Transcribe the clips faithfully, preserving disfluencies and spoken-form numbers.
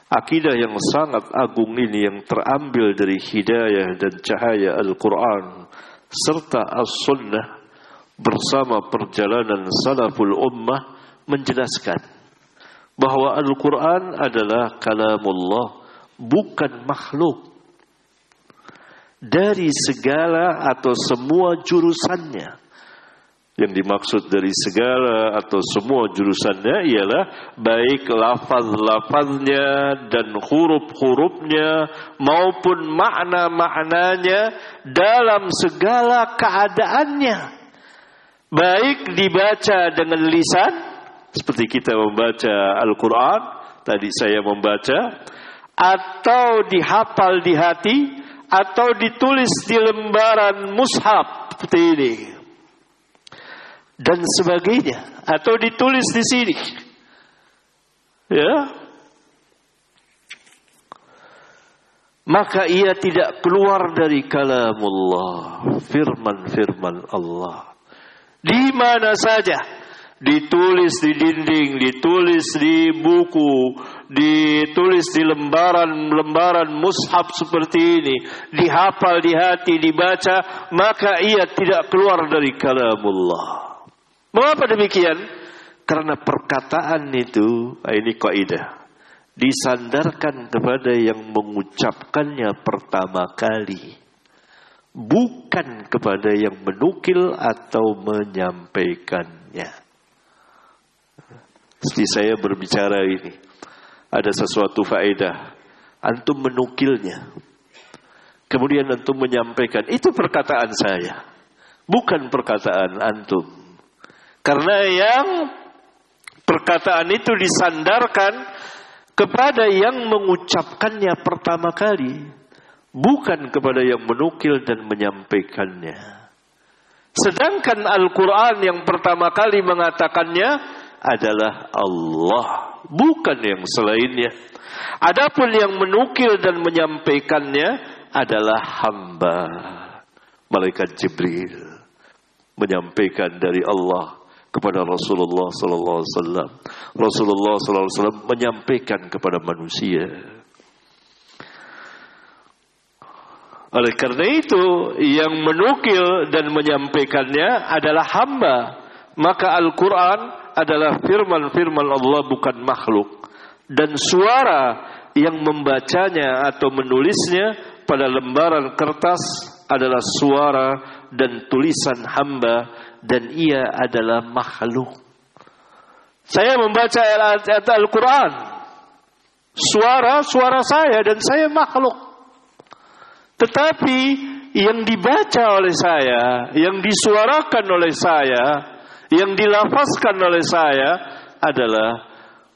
Akidah yang sangat agung ini yang terambil dari hidayah dan cahaya Al-Quran serta As-Sunnah bersama perjalanan salaful ummah menjelaskan bahwa Al-Quran adalah kalamullah, bukan makhluk. Dari segala atau semua jurusannya. Yang dimaksud dari segala atau semua jurusannya ialah baik lafaz-lafaznya dan huruf-hurufnya maupun makna-maknanya dalam segala keadaannya. Baik dibaca dengan lisan, seperti kita membaca Al-Quran, tadi saya membaca, atau dihafal di hati, atau ditulis di lembaran mushaf seperti ini. Dan sebagainya, atau ditulis di sini, ya, maka ia tidak keluar dari kalamullah, firman-firman Allah. Di mana saja, ditulis di dinding, ditulis di buku, ditulis di lembaran-lembaran mushaf seperti ini, dihafal di hati, dibaca, maka ia tidak keluar dari kalamullah. Mengapa demikian? Karena perkataan itu, ini kaidah, disandarkan kepada yang mengucapkannya pertama kali, bukan kepada yang menukil atau menyampaikannya. Seperti saya berbicara ini, ada sesuatu faedah, antum menukilnya, kemudian antum menyampaikan, itu perkataan saya, bukan perkataan antum. Karena yang perkataan itu disandarkan kepada yang mengucapkannya pertama kali, bukan kepada yang menukil dan menyampaikannya. Sedangkan Al-Quran yang pertama kali mengatakannya adalah Allah, bukan yang selainnya. Adapun yang menukil dan menyampaikannya adalah hamba, malaikat Jibril, menyampaikan dari Allah kepada Rasulullah sallallahu alaihi wasallam. Rasulullah sallallahu alaihi wasallam menyampaikan kepada manusia. Oleh karena itu, yang menukil dan menyampaikannya adalah hamba. Maka Al-Quran adalah firman-firman Allah, bukan makhluk. Dan suara yang membacanya atau menulisnya pada lembaran kertas adalah suara dan tulisan hamba, dan ia adalah makhluk. Saya membaca ayat Al-Quran, suara suara saya dan saya makhluk. Tetapi yang dibaca oleh saya, yang disuarakan oleh saya, yang dilafazkan oleh saya adalah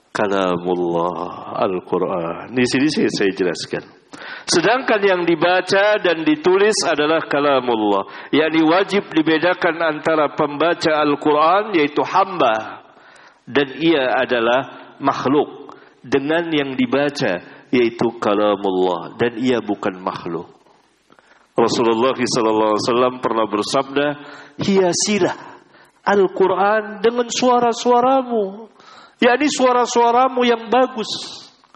kalamullah, Al-Quran. Di sini saya jelaskan. Sedangkan yang dibaca dan ditulis adalah kalamullah, yakni wajib dibedakan antara pembaca Al-Quran yaitu hamba dan ia adalah makhluk, dengan yang dibaca yaitu kalamullah dan ia bukan makhluk. Rasulullah sallallahu alaihi wasallam pernah bersabda, hiasilah Al-Quran dengan suara-suaramu, yakni suara-suaramu yang bagus.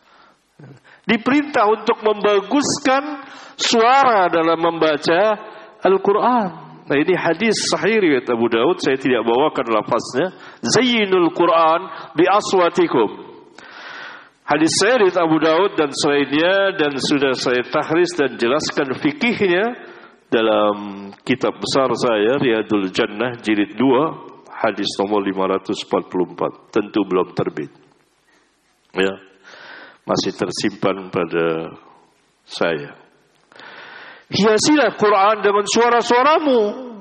Diperintah untuk membaguskan suara dalam membaca Al-Quran. Nah, ini hadis sahih riwayat Abu Daud, saya tidak bawakan lafaznya. Zayyinul Quran bi aswatikum. Hadis saya riwayat Abu Daud dan selainnya, dan sudah saya tahris dan jelaskan fikihnya dalam kitab besar saya Riyadul Jannah jilid dua, hadis nomor lima ratus empat puluh empat. Tentu belum terbit, ya, masih tersimpan pada saya. Hiasilah Quran dengan suara-suaramu.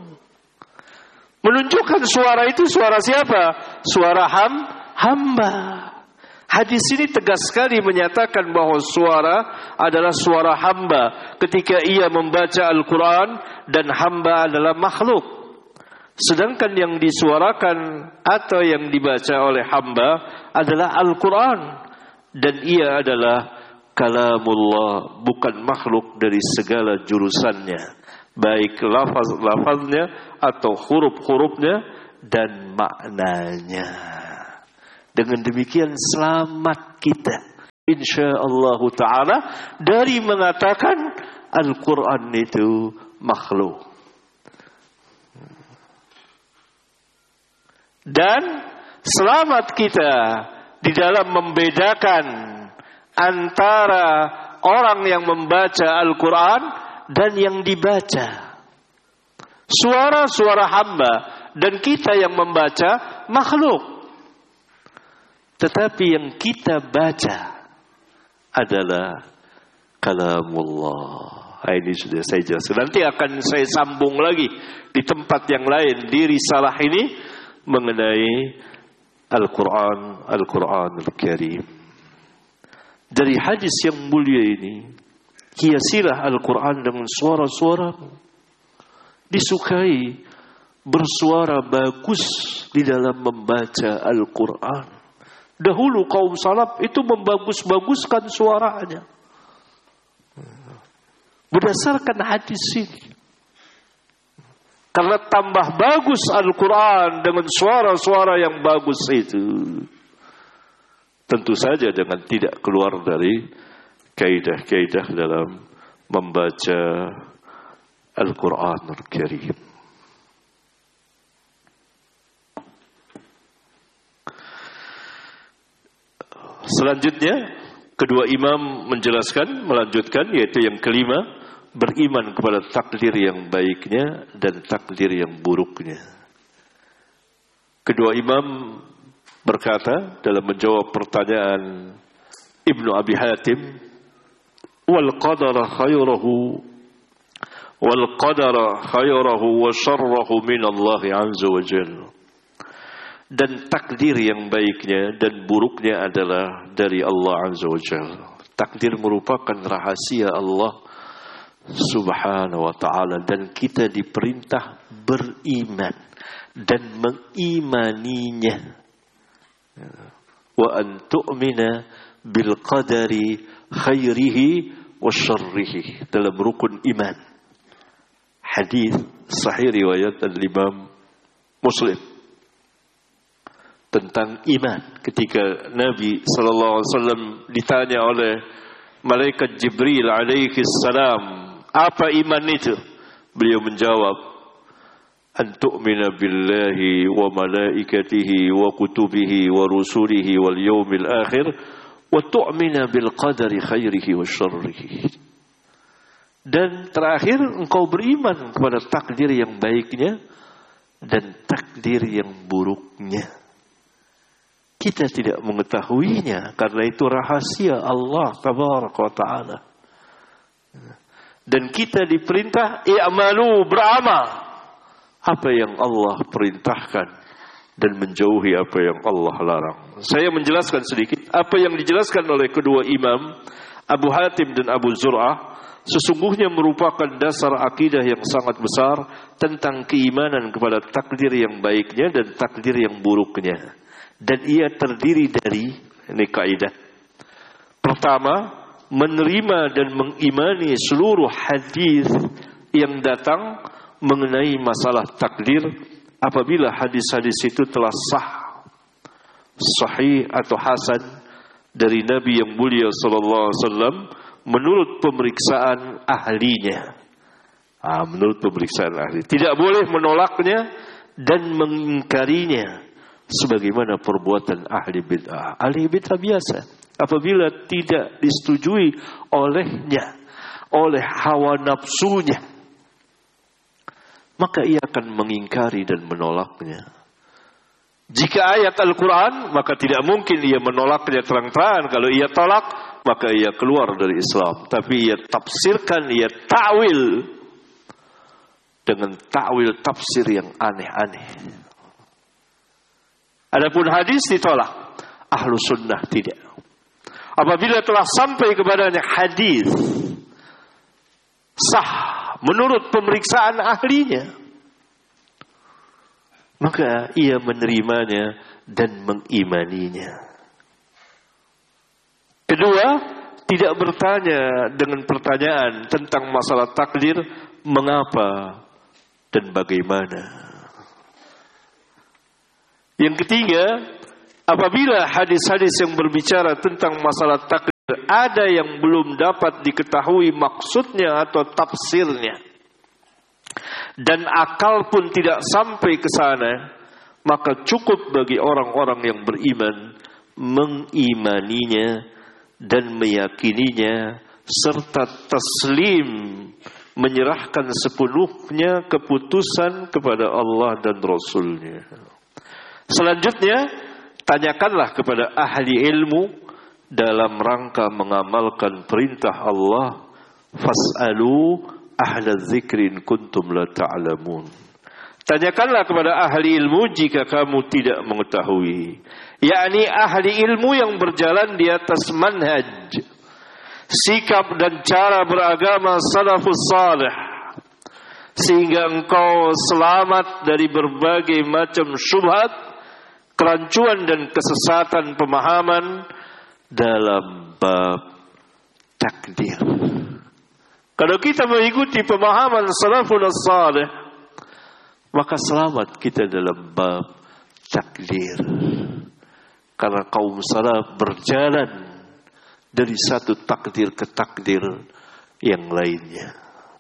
Menunjukkan suara itu suara siapa? Suara ham, hamba. Hadis ini tegas sekali menyatakan bahwa suara adalah suara hamba ketika ia membaca Al-Quran, dan hamba adalah makhluk. Sedangkan yang disuarakan atau yang dibaca oleh hamba adalah Al-Quran, dan ia adalah kalamullah, bukan makhluk dari segala jurusannya, baik lafaz-lafaznya atau huruf-hurufnya dan maknanya. Dengan demikian selamat kita insyaallah ta'ala dari mengatakan Al-Quran itu makhluk. Dan selamat kita di dalam membedakan antara orang yang membaca Al-Quran dan yang dibaca. Suara-suara hamba dan kita yang membaca makhluk. Tetapi yang kita baca adalah kalamullah. Nah, ini sudah saya jelaskan. Nanti akan saya sambung lagi di tempat yang lain di risalah ini mengenai Al-Quran, Al-Quran Al-Karim. Dari hadis yang mulia ini, hiasilah Al-Quran dengan suara-suara. Disukai bersuara bagus di dalam membaca Al-Quran. Dahulu kaum salaf itu membagus-baguskan suaranya. Berdasarkan hadis ini. Karena tambah bagus Al-Quran dengan suara-suara yang bagus itu. Tentu saja dengan tidak keluar dari kaidah-kaidah dalam membaca Al-Quran Al-Karim. Selanjutnya, kedua imam menjelaskan, melanjutkan, yaitu yang kelima, beriman kepada takdir yang baiknya dan takdir yang buruknya. Kedua imam berkata dalam menjawab pertanyaan Ibnu Abi Hatim, wal qadara khairahu wal qadara khairahu wa syarrahu min Allah azza wa jalla. Dan takdir yang baiknya dan buruknya adalah dari Allah azza wa jalla. Takdir merupakan rahasia Allah subhanahu wa ta'ala, dan kita diperintah beriman dan mengimaninya. Wa an tu'mina bil qadari khairihi wa syarrihi, dalam rukun iman. Hadis sahih riwayat al-Imam Muslim tentang iman, ketika Nabi sallallahu alaihi wasallam ditanya oleh malaikat Jibril alaihi salam, apa iman itu? Beliau menjawab, an tu'mina billahi wa malaikatihi wa kutubihi wa rusulihi wal yawmil akhir wa tu'mina bil qadari khairihi wa syarrihi. Dan terakhir, engkau beriman kepada takdir yang baiknya dan takdir yang buruknya. Kita tidak mengetahuinya karena itu rahasia Allah tabaraka wa ta'ala. Dan kita diperintah i'malu, beramal apa yang Allah perintahkan dan menjauhi apa yang Allah larang. Saya menjelaskan sedikit apa yang dijelaskan oleh kedua imam Abu Hatim dan Abu Zur'ah sesungguhnya merupakan dasar akidah yang sangat besar tentang keimanan kepada takdir yang baiknya dan takdir yang buruknya. Dan ia terdiri dari, ini kaidah. Pertama, menerima dan mengimani seluruh hadis yang datang mengenai masalah takdir apabila hadis-hadis itu telah sah, sahih atau hasan dari Nabi yang mulia sallallahu alaihi wasallam menurut pemeriksaan ahlinya. Ah, menurut pemeriksaan ahli. Tidak boleh menolaknya dan mengingkarinya sebagaimana perbuatan ahli bid'ah. Ahli bid'ah biasa, apabila tidak disetujui olehnya, oleh hawa nafsunya, maka ia akan mengingkari dan menolaknya. Jika ayat Al-Quran, maka tidak mungkin ia menolaknya terang-terangan. Kalau ia tolak, maka ia keluar dari Islam. Tapi ia tafsirkan, ia ta'wil dengan ta'wil tafsir yang aneh-aneh. Adapun hadis ditolak, ahlu sunnah tidak. Apabila telah sampai kepadanya hadis sah menurut pemeriksaan ahlinya, maka ia menerimanya dan mengimaninya. Kedua, tidak bertanya dengan pertanyaan tentang masalah takdir, mengapa dan bagaimana. Yang ketiga, apabila hadis-hadis yang berbicara tentang masalah takdir ada yang belum dapat diketahui maksudnya atau tafsirnya, dan akal pun tidak sampai ke sana, maka cukup bagi orang-orang yang beriman mengimaninya dan meyakininya serta taslim, menyerahkan sepenuhnya keputusan kepada Allah dan Rasul-Nya. Selanjutnya, tanyakanlah kepada ahli ilmu dalam rangka mengamalkan perintah Allah, fas'alu ahla dzikrin kuntum la ta'lamun. Tanyakanlah kepada ahli ilmu jika kamu tidak mengetahui, yakni ahli ilmu yang berjalan di atas manhaj, sikap dan cara beragama salafus salih, sehingga engkau selamat dari berbagai macam syubhat, kerancuan dan kesesatan pemahaman dalam bab takdir. Kalau kita mengikuti pemahaman salafun salih, maka selamat kita dalam bab takdir. Karena kaum salaf berjalan dari satu takdir ke takdir yang lainnya.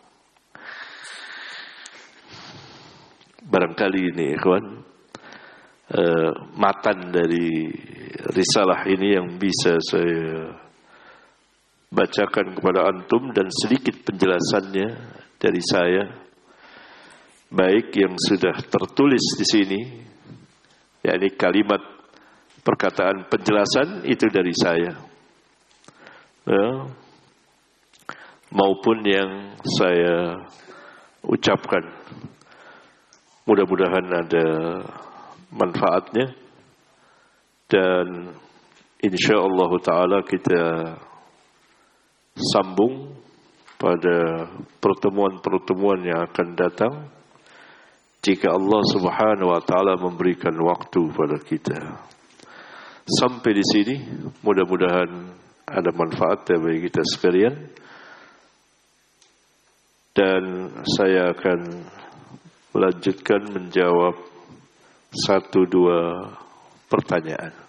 Barangkali ini, ikhwan, uh, matan dari risalah ini yang bisa saya bacakan kepada antum, dan sedikit penjelasannya dari saya, baik yang sudah tertulis di sini, yakni kalimat perkataan penjelasan itu dari saya, ya, maupun yang saya ucapkan. Mudah-mudahan ada manfaatnya. Dan insyaallah ta'ala kita sambung pada pertemuan-pertemuan yang akan datang, jika Allah subhanahu wa ta'ala memberikan waktu pada kita. Sampai di sini, mudah-mudahan ada manfaatnya bagi kita sekalian. Dan saya akan melanjutkan menjawab satu dua pertanyaan.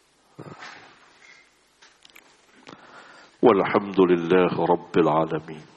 Walhamdulillah Rabbil Alamin.